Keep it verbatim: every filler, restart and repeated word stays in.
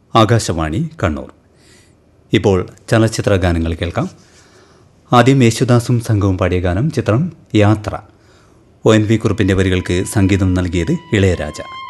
ആകാശവാണി കണ്ണൂർ. ഇപ്പോൾ ചലച്ചിത്ര ഗാനങ്ങൾ കേൾക്കാം. ആദ്യം യേശുദാസും സംഘവും പാടിയ ഗാനം. ചിത്രം യാത്ര. ഒ എൻ വി കുറുപ്പിൻ്റെ വരികൾക്ക് സംഗീതം നൽകിയത് ഇളയരാജ.